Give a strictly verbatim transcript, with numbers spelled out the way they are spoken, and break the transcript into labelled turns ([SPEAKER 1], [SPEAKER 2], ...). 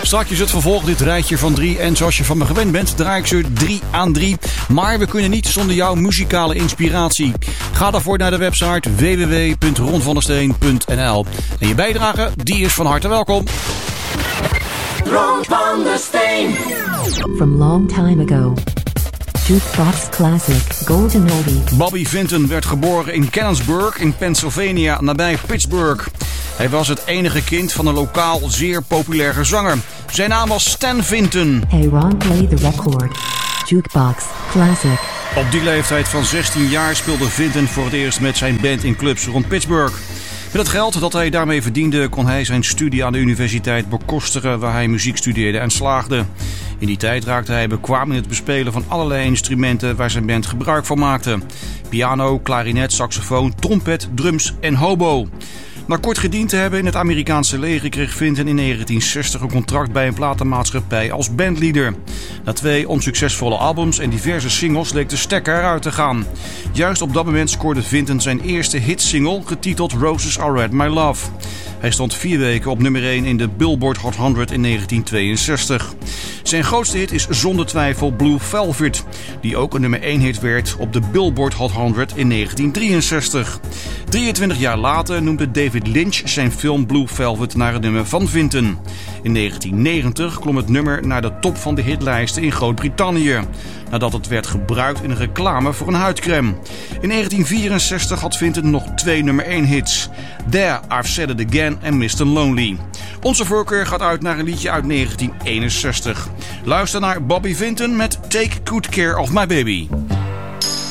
[SPEAKER 1] Straks het vervolg dit rijtje van drie. En zoals je van me gewend bent, draai ik ze drie aan drie. Maar we kunnen niet zonder jouw muzikale inspiratie. Ga daarvoor naar de website w w w punt ron van der steen punt n l. En je bijdrage, die is van harte welkom.
[SPEAKER 2] Ron van der Steen.
[SPEAKER 3] From long time ago. Jukebox Classic Golden Oldie.
[SPEAKER 1] Bobby Vinton werd geboren in Canonsburg in Pennsylvania nabij Pittsburgh. Hij was het enige kind van een lokaal zeer populaire zanger. Zijn naam was Stan Vinton.
[SPEAKER 3] Hey Ron, play the record. Jukebox Classic.
[SPEAKER 1] Op die leeftijd van zestien jaar speelde Vinton voor het eerst met zijn band in clubs rond Pittsburgh. Met het geld dat hij daarmee verdiende kon hij zijn studie aan de universiteit bekostigen waar hij muziek studeerde en slaagde. In die tijd raakte hij bekwaam in het bespelen van allerlei instrumenten waar zijn band gebruik van maakte. Piano, klarinet, saxofoon, trompet, drums en hobo. Na kort gediend te hebben in het Amerikaanse leger kreeg Vinton in negentien zestig een contract bij een platenmaatschappij als bandleader. Na twee onsuccesvolle albums en diverse singles leek de stekker eruit te gaan. Juist op dat moment scoorde Vinton zijn eerste hitsingle getiteld Roses Are Red My Love. Hij stond vier weken op nummer één in de Billboard Hot honderd in negentien tweeënzestig. Zijn grootste hit is zonder twijfel Blue Velvet, die ook een nummer één hit werd op de Billboard Hot honderd in negentien drieënzestig. drieëntwintig jaar later noemde David Lynch zijn film Blue Velvet naar het nummer van Vinton. In negentien negentig klom het nummer naar de top van de hitlijsten in Groot-Brittannië, nadat het werd gebruikt in een reclame voor een huidcrème. In negentien vierenzestig had Vinton nog twee nummer één hits. There, I've Said It Again en mister Lonely. Onze voorkeur gaat uit naar een liedje uit negentien eenenzestig. Luister naar Bobby Vinton met Take Good Care of My Baby.